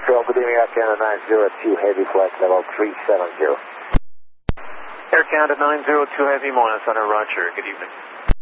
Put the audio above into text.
Montreal, good evening, Air Canada 902 Heavy, flight level 370. Air Canada 902 Heavy, Moana Center, Roger, good evening.